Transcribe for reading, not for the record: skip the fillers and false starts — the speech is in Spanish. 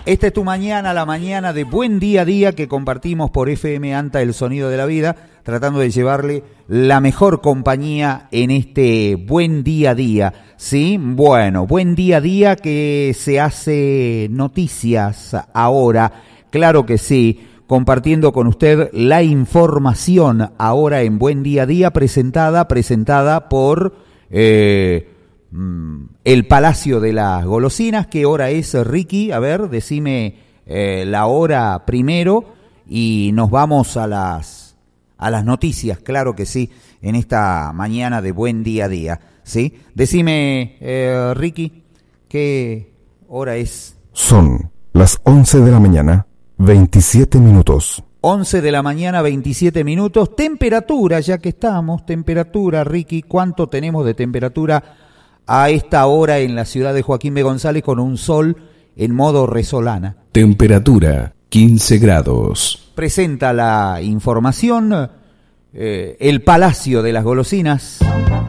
Esta es tu mañana, la mañana de Buen Día a Día que compartimos por FM Anta, el sonido de la vida, tratando de llevarle la mejor compañía en este Buen Día a Día, ¿sí? Bueno, Buen Día a Día que se hace noticias ahora, claro que sí, compartiendo con usted la información ahora en Buen Día a Día presentada por... el Palacio de las Golosinas. ¿Qué hora es, Ricky? A ver, decime la hora primero y nos vamos a las noticias, claro que sí, en esta mañana de Buen Día a Día, ¿sí? Decime, Ricky, ¿qué hora es? Son las 11 de la mañana, 27 minutos. 11 de la mañana, 27 minutos. Temperatura, ya que estamos, temperatura, Ricky, ¿cuánto tenemos de temperatura a esta hora en la ciudad de Joaquín B. González con un sol en modo resolana? Temperatura 15 grados. Presenta la información el Palacio de las Golosinas.